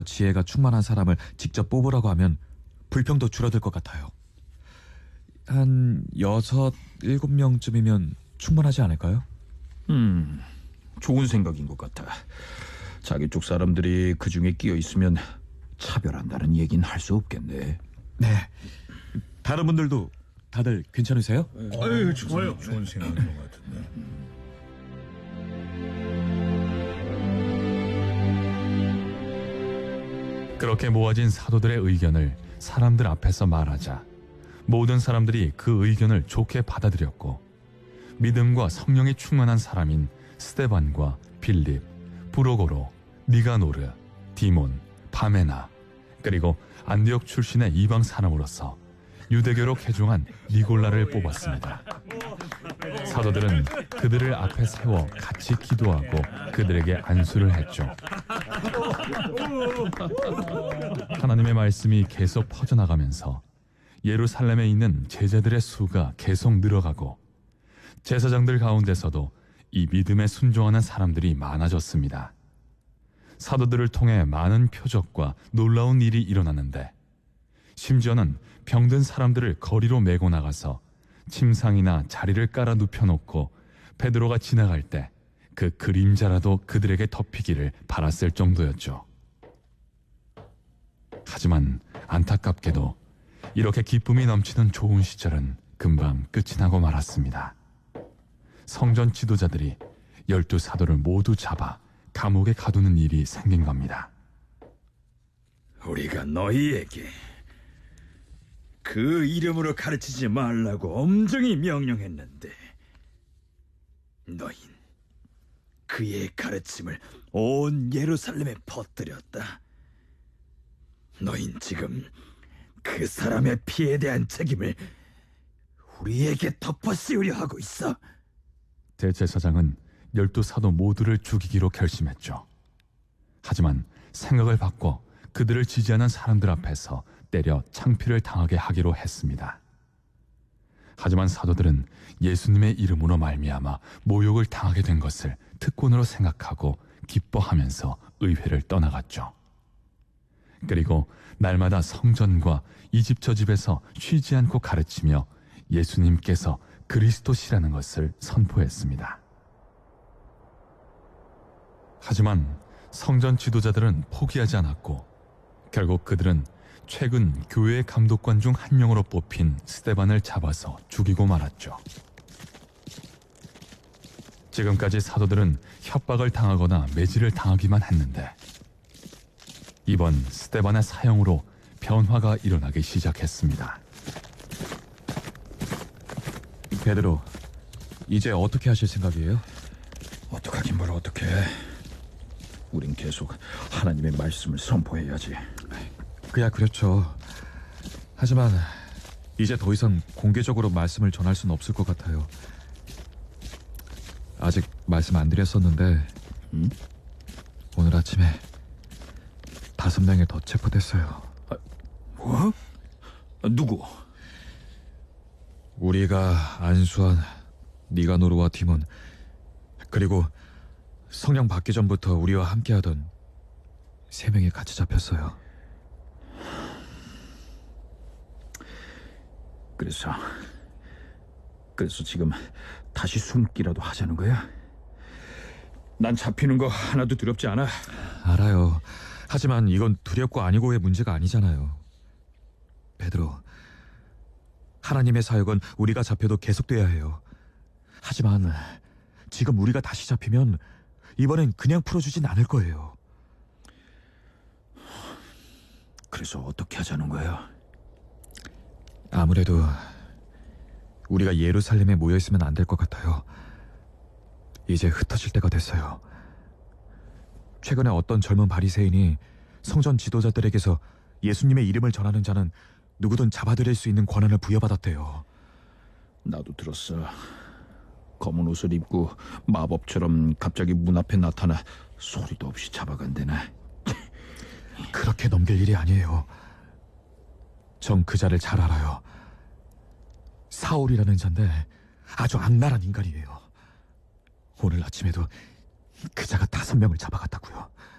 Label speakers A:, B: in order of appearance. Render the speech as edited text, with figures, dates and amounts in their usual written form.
A: 지혜가 충만한 사람을 직접 뽑으라고 하면 불평도 줄어들 것 같아요. 한 6, 7명쯤이면 충분하지 않을까요?
B: 좋은 생각인 것 같아. 자기 쪽 사람들이 그 중에 끼어 있으면 차별한다는 얘기는 할 수 없겠네.
A: 네. 다른 분들도 다들 괜찮으세요?
C: 아유, 좋아요. 좋은 생각인 것 같은데.
D: 그렇게 모아진 사도들의 의견을 사람들 앞에서 말하자 모든 사람들이 그 의견을 좋게 받아들였고, 믿음과 성령이 충만한 사람인 스데반과 빌립, 브로고로, 니가노르, 디몬, 바메나, 그리고 안디옥 출신의 이방 사람으로서 유대교로 개종한 니골라를 뽑았습니다. 사도들은 그들을 앞에 세워 같이 기도하고 그들에게 안수를 했죠. 하나님의 말씀이 계속 퍼져나가면서 예루살렘에 있는 제자들의 수가 계속 늘어가고, 제사장들 가운데서도 이 믿음에 순종하는 사람들이 많아졌습니다. 사도들을 통해 많은 표적과 놀라운 일이 일어났는데, 심지어는 병든 사람들을 거리로 메고 나가서 침상이나 자리를 깔아 눕혀놓고 베드로가 지나갈 때 그 그림자라도 그들에게 덮이기를 바랐을 정도였죠. 하지만 안타깝게도 이렇게 기쁨이 넘치는 좋은 시절은 금방 끝이 나고 말았습니다. 성전 지도자들이 12사도를 모두 잡아 감옥에 가두는 일이 생긴 겁니다.
E: 우리가 너희에게 그 이름으로 가르치지 말라고 엄정히 명령했는데 너흰 그의 가르침을 온 예루살렘에 퍼뜨렸다. 너흰 지금 그 사람의 피에 대한 책임을 우리에게 덮어씌우려 하고 있어.
D: 대제사장은 12사도 모두를 죽이기로 결심했죠. 하지만 생각을 바꿔 그들을 지지하는 사람들 앞에서 때려 창피를 당하게 하기로 했습니다. 하지만 사도들은 예수님의 이름으로 말미암아 모욕을 당하게 된 것을 특권으로 생각하고 기뻐하면서 의회를 떠나갔죠. 그리고 날마다 성전과 이집저 집에서 쉬지 않고 가르치며 예수님께서 그리스도시라는 것을 선포했습니다. 하지만 성전 지도자들은 포기하지 않았고, 결국 그들은 최근 교회 감독관 중 한 명으로 뽑힌 스데반을 잡아서 죽이고 말았죠. 지금까지 사도들은 협박을 당하거나 매질을 당하기만 했는데, 이번 스데반의 사형으로 변화가 일어나기 시작했습니다.
A: 베드로, 이제 어떻게 하실 생각이에요?
B: 어떡하긴 뭘 어떡해. 우린 계속 하나님의 말씀을 선포해야지.
A: 그야 그렇죠. 하지만 이제 더 이상 공개적으로 말씀을 전할 수는 없을 것 같아요. 아직 말씀 안 드렸었는데 오늘 아침에 5명이 더 체포됐어요.
B: 뭐? 누구?
A: 우리가 안수한 니가노르와 디몬, 그리고 성령 받기 전부터 우리와 함께하던 3명이 같이 잡혔어요.
B: 그래서 지금 다시 숨기라도 하자는 거야? 난 잡히는 거 하나도 두렵지 않아.
A: 알아요. 하지만 이건 두렵고 아니고의 문제가 아니잖아요. 베드로, 하나님의 사역은 우리가 잡혀도 계속돼야 해요. 하지만 지금 우리가 다시 잡히면 이번엔 그냥 풀어주진 않을 거예요.
B: 그래서 어떻게 하자는 거야?
A: 아무래도 우리가 예루살렘에 모여있으면 안 될 것 같아요. 이제 흩어질 때가 됐어요. 최근에 어떤 젊은 바리새인이 성전 지도자들에게서 예수님의 이름을 전하는 자는 누구든 잡아들일 수 있는 권한을 부여받았대요.
B: 나도 들었어. 검은 옷을 입고 마법처럼 갑자기 문 앞에 나타나 소리도 없이 잡아간대나.
A: 그렇게 넘길 일이 아니에요. 전 그 자를 잘 알아요. 사울이라는 자인데 아주 악랄한 인간이에요. 오늘 아침에도 그 자가 5명을 잡아갔다고요.